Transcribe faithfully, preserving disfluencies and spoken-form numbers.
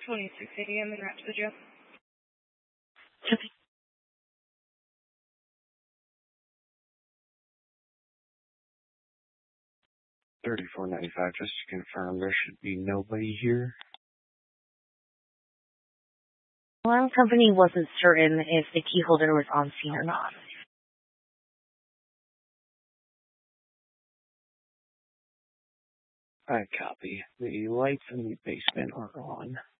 twenty-six eighty, I'm in route to the jail. thirty-four ninety-five, just to confirm, there should be nobody here. Alarm company wasn't certain if the key holder was on scene or not. I copy. The lights in the basement are on.